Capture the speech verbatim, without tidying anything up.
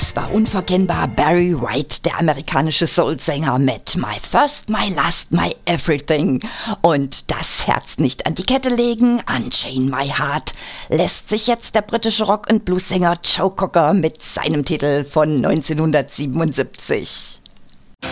Das war unverkennbar Barry White, der amerikanische Soulsänger mit My First, My Last, My Everything. Und das Herz nicht an die Kette legen, Unchain My Heart, lässt sich jetzt der britische Rock- und Blues-Sänger Joe Cocker mit seinem Titel von neunzehnhundertsiebenundsiebzig.